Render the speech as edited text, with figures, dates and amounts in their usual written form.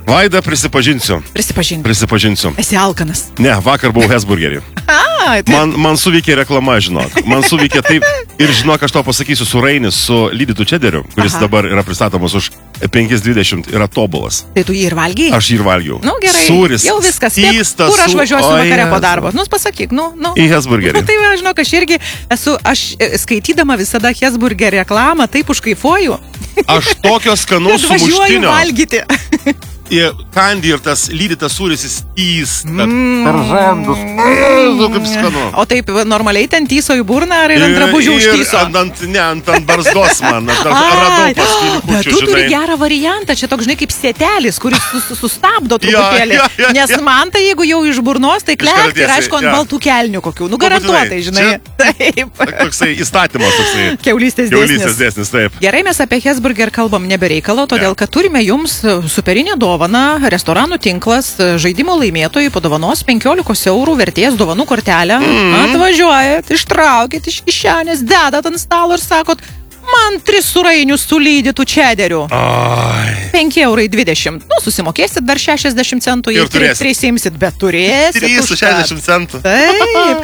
Vaida, prisipažinsiu. Prisipažinsiu. Esi alkanas. Ne, vakar buvau Hesburgerį. Man suveikė reklama, žinok. Man suveikė taip. Ir žinok, aš to pasakysiu, Surainis su lydytų čederiu, kuris dabar yra pristatomas už 5,20, yra tobulas. Tai tu jį ir valgiai? Aš jį ir valgiau. Nu, gerai. Sūris. Jau viskas. Skystas. Kur aš važiuosiu vakare po darbo? Nu, pasakyk, nu. Į Hesburgerį. Tai, žinok, aš skaitydama visada Hesburgerį reklamą, taip užkaifuoju. Aš tokio skanaus sumuštinio. Važiuoju valgyti. Kandi ir tas lydytas sūris įstysta. Per žandus. Kaip skanu. O taip normaliai ten tyso į burną ar ant drabužių užtyso? Ant barzdos man. Radau paskui. Bet tu turi gerą variantą. Čia toks, žinai, kaip sėtelis, kuris sustabdo truputėlį. Nes man tai, jeigu jau iš burnos, tai klekti ir aišku ant baltų kelnių kokių. Nu, garantuotai, žinai. Taip. Toksai įstatymas toksai. Kiaulystės dėsnis, taip. Gerai, mes apie Hesburger kalbam nebereikalo, todėl, kad turime jums superinę dovaną. Restoranų tinklas žaidimo laimėtojai padovanos 15 eurų vertės dovanų kortelę. Atvažiuojat, ištraukit iš kišenės, dedat ant stalo ir sakot, man 3 surainius su lydytų čederiu. 5,20 €. Nu, susimokėsit dar 60 centų, jei 3 imsit, bet turėsit. 3 su 60 centų. Taip.